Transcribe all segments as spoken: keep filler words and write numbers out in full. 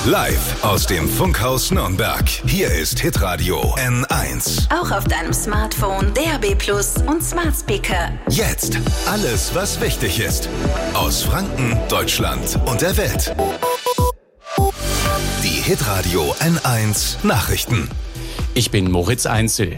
Live aus dem Funkhaus Nürnberg. Hier ist Hitradio N eins. Auch auf deinem Smartphone, D A B Plus und Smart Speaker. Jetzt alles, was wichtig ist. Aus Franken, Deutschland und der Welt. Die Hitradio N eins Nachrichten. Ich bin Moritz Einzel.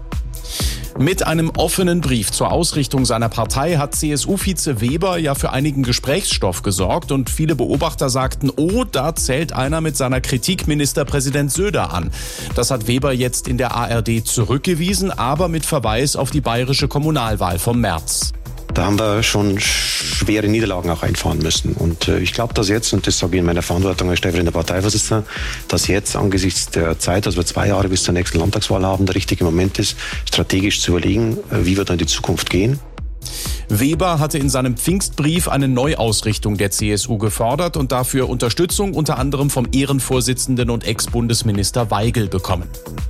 Mit einem offenen Brief zur Ausrichtung seiner Partei hat C S U-Vize Weber ja für einigen Gesprächsstoff gesorgt und viele Beobachter sagten, oh, da zählt einer mit seiner Kritik Ministerpräsident Söder an. Das hat Weber jetzt in der A R D zurückgewiesen, aber mit Verweis auf die bayerische Kommunalwahl vom März. Da haben wir schon schwere Niederlagen auch einfahren müssen. Und äh, ich glaube, dass jetzt, und das sage ich in meiner Verantwortung als stellvertretender Parteivorsitzender, dass jetzt angesichts der Zeit, dass wir zwei Jahre bis zur nächsten Landtagswahl haben, der richtige Moment ist, strategisch zu überlegen, äh, wie wir da in die Zukunft gehen. Weber hatte in seinem Pfingstbrief eine Neuausrichtung der C S U gefordert und dafür Unterstützung unter anderem vom Ehrenvorsitzenden und Ex-Bundesminister Weigel bekommen.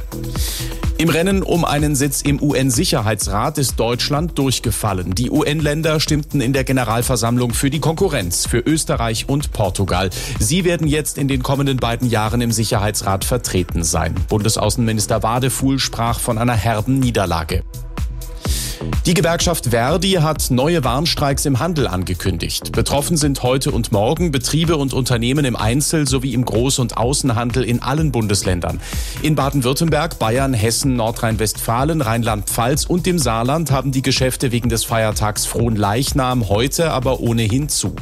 Im Rennen um einen Sitz im U N-Sicherheitsrat ist Deutschland durchgefallen. Die U N-Länder stimmten in der Generalversammlung für die Konkurrenz, für Österreich und Portugal. Sie werden jetzt in den kommenden beiden Jahren im Sicherheitsrat vertreten sein. Bundesaußenminister Wadefuhl sprach von einer herben Niederlage. Die Gewerkschaft Verdi hat neue Warnstreiks im Handel angekündigt. Betroffen sind heute und morgen Betriebe und Unternehmen im Einzel- sowie im Groß- und Außenhandel in allen Bundesländern. In Baden-Württemberg, Bayern, Hessen, Nordrhein-Westfalen, Rheinland-Pfalz und dem Saarland haben die Geschäfte wegen des Feiertags Fronleichnam heute aber ohnehin zu.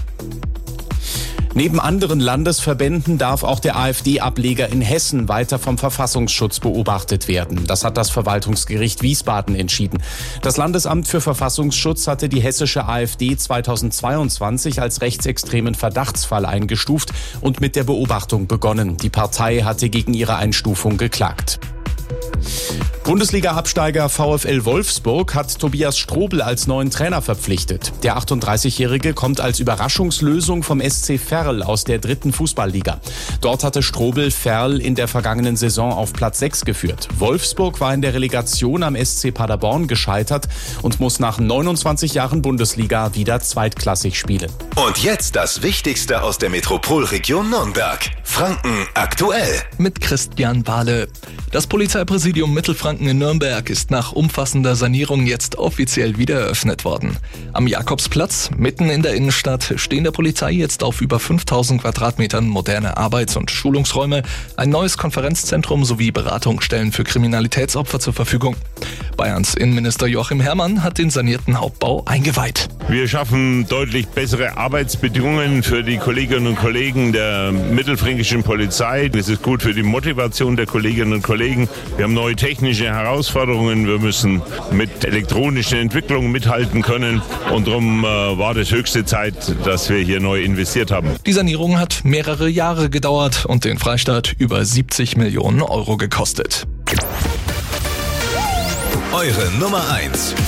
Neben anderen Landesverbänden darf auch der AfD-Ableger in Hessen weiter vom Verfassungsschutz beobachtet werden. Das hat das Verwaltungsgericht Wiesbaden entschieden. Das Landesamt für Verfassungsschutz hatte die hessische AfD zweitausendzweiundzwanzig als rechtsextremen Verdachtsfall eingestuft und mit der Beobachtung begonnen. Die Partei hatte gegen ihre Einstufung geklagt. Bundesliga-Absteiger VfL Wolfsburg hat Tobias Strobl als neuen Trainer verpflichtet. Der achtunddreißigjährige kommt als Überraschungslösung vom S C Verl aus der dritten Fußballliga. Dort hatte Strobl Verl in der vergangenen Saison auf Platz sechs geführt. Wolfsburg war in der Relegation am S C Paderborn gescheitert und muss nach neunundzwanzig Jahren Bundesliga wieder zweitklassig spielen. Und jetzt das Wichtigste aus der Metropolregion Nürnberg. Franken aktuell. Mit Christian Wahle. Das Polizeipräsidium Mittelfranken in Nürnberg ist nach umfassender Sanierung jetzt offiziell wieder eröffnet worden. Am Jakobsplatz, mitten in der Innenstadt, stehen der Polizei jetzt auf über fünftausend Quadratmetern moderne Arbeits- und Schulungsräume, ein neues Konferenzzentrum sowie Beratungsstellen für Kriminalitätsopfer zur Verfügung. Bayerns Innenminister Joachim Herrmann hat den sanierten Hauptbau eingeweiht. Wir schaffen deutlich bessere Arbeitsbedingungen für die Kolleginnen und Kollegen der mittelfränkischen Polizei. Es ist gut für die Motivation der Kolleginnen und Kollegen. Wir haben neue technische Herausforderungen. Wir müssen mit elektronischen Entwicklungen mithalten können. Und darum äh, war das höchste Zeit, dass wir hier neu investiert haben. Die Sanierung hat mehrere Jahre gedauert und den Freistaat über siebzig Millionen Euro gekostet. Eure Nummer eins.